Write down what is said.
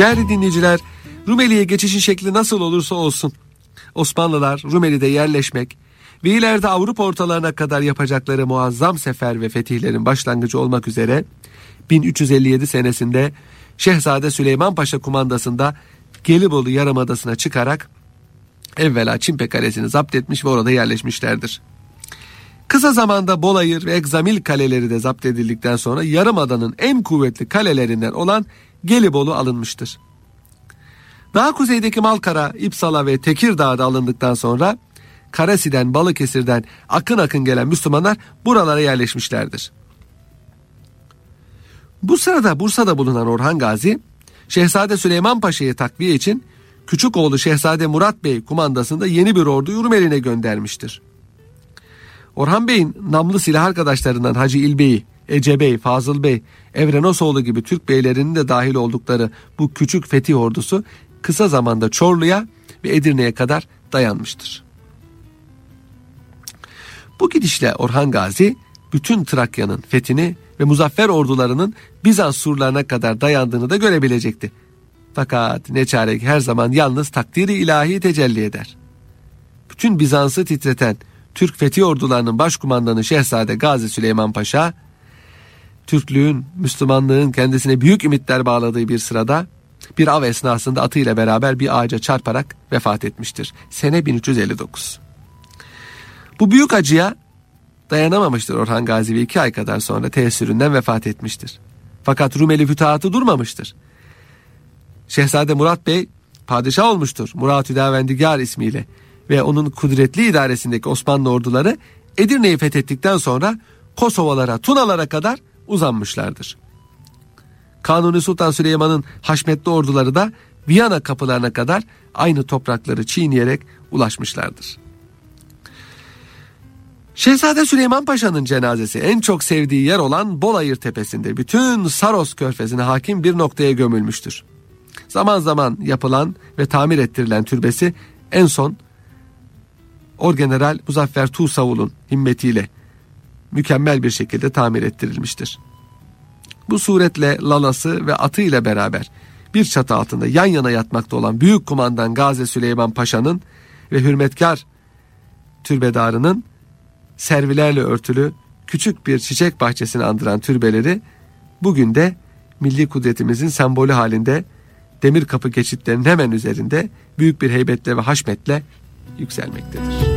Değerli dinleyiciler, Rumeli'ye geçişin şekli nasıl olursa olsun Osmanlılar Rumeli'de yerleşmek ve ileride Avrupa ortalarına kadar yapacakları muazzam sefer ve fetihlerin başlangıcı olmak üzere 1357 senesinde Şehzade Süleyman Paşa kumandasında Gelibolu Yarımadası'na çıkarak evvela Çimpe Kalesi'ni zapt etmiş ve orada yerleşmişlerdir. Kısa zamanda Bolayır ve Egzamil kaleleri de zapt edildikten sonra Yarımada'nın en kuvvetli kalelerinden olan Gelibolu alınmıştır. Daha kuzeydeki Malkara, İpsala ve Tekirdağ'da alındıktan sonra Karasi'den, Balıkesir'den akın akın gelen Müslümanlar buralara yerleşmişlerdir. Bu sırada Bursa'da bulunan Orhan Gazi, Şehzade Süleyman Paşa'yı takviye için küçük oğlu Şehzade Murat Bey kumandasında yeni bir orduyu Rumeli'ne göndermiştir. Orhan Bey'in namlı silah arkadaşlarından Hacı İlbey, Ece Bey, Fazıl Bey, Evrenosoğlu gibi Türk beylerinin de dahil oldukları bu küçük fetih ordusu kısa zamanda Çorlu'ya ve Edirne'ye kadar dayanmıştır. Bu gidişle Orhan Gazi bütün Trakya'nın fethini ve muzaffer ordularının Bizans surlarına kadar dayandığını da görebilecekti. Fakat ne çare ki her zaman yalnız takdiri ilahi tecelli eder. Bütün Bizans'ı titreten Türk fethi ordularının başkumandanı Şehzade Gazi Süleyman Paşa, Türklüğün, Müslümanlığın kendisine büyük ümitler bağladığı bir sırada bir av esnasında atıyla beraber bir ağaca çarparak vefat etmiştir. Sene 1359. Bu büyük acıya dayanamamıştır Orhan Gazi ve 2 ay kadar sonra teessüründen vefat etmiştir. Fakat Rumeli fütuhatı durmamıştır. Şehzade Murat Bey padişah olmuştur Murat Hüdavendigar ismiyle ve onun kudretli idaresindeki Osmanlı orduları Edirne'yi fethettikten sonra Kosovalara, Tunalara kadar uzanmışlardır. Kanuni Sultan Süleyman'ın haşmetli orduları da Viyana kapılarına kadar aynı toprakları çiğneyerek ulaşmışlardır. Şehzade Süleyman Paşa'nın cenazesi en çok sevdiği yer olan Bolayır Tepesi'nde bütün Saros Körfezi'ne hakim bir noktaya gömülmüştür. Zaman zaman yapılan ve tamir ettirilen türbesi en son Orgeneral Muzaffer Tuğsavul'un himmetiyle mükemmel bir şekilde tamir ettirilmiştir. Bu suretle lalası ve atı ile beraber bir çatı altında yan yana yatmakta olan Büyük Kumandan Gazi Süleyman Paşa'nın ve hürmetkar türbedarının servilerle örtülü küçük bir çiçek bahçesini andıran türbeleri bugün de milli kudretimizin sembolü halinde demir kapı geçitlerinin hemen üzerinde büyük bir heybetle ve haşmetle yükselmektedir.